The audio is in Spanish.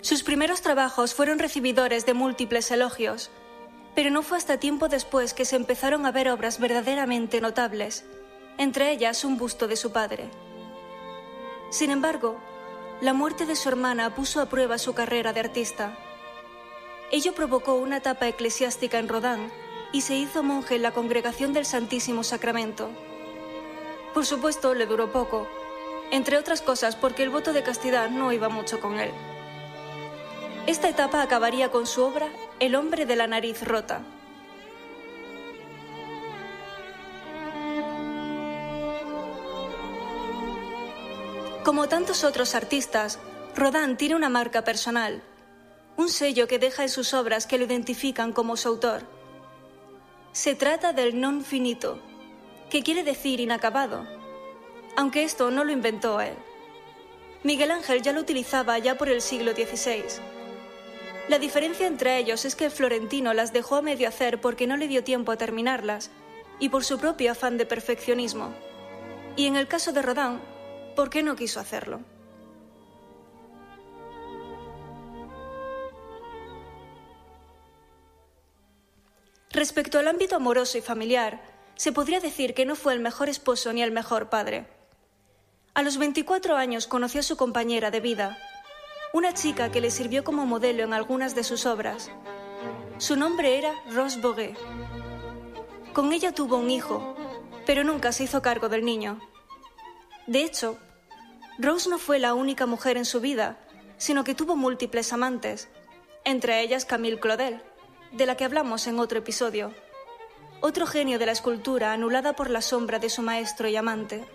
Sus primeros trabajos fueron recibidores de múltiples elogios, pero no fue hasta tiempo después que se empezaron a ver obras verdaderamente notables, entre ellas un busto de su padre. Sin embargo, la muerte de su hermana puso a prueba su carrera de artista. Ello provocó una etapa eclesiástica en Rodin y se hizo monje en la Congregación del Santísimo Sacramento. Por supuesto, le duró poco, entre otras cosas porque el voto de castidad no iba mucho con él. Esta etapa acabaría con su obra El hombre de la nariz rota. Como tantos otros artistas, Rodin tiene una marca personal, un sello que deja en sus obras que lo identifican como su autor. Se trata del non finito, que quiere decir inacabado, aunque esto no lo inventó él. Miguel Ángel ya lo utilizaba ya por el siglo XVI. La diferencia entre ellos es que el florentino las dejó a medio hacer porque no le dio tiempo a terminarlas y por su propio afán de perfeccionismo. Y en el caso de Rodin, ¿por qué no quiso hacerlo? Respecto al ámbito amoroso y familiar, se podría decir que no fue el mejor esposo ni el mejor padre. A los 24 años conoció a su compañera de vida, una chica que le sirvió como modelo en algunas de sus obras. Su nombre era Rose Boguet. Con ella tuvo un hijo, pero nunca se hizo cargo del niño. De hecho, Rose no fue la única mujer en su vida, sino que tuvo múltiples amantes, entre ellas Camille Claudel, de la que hablamos en otro episodio, otro genio de la escultura anulada por la sombra de su maestro y amante.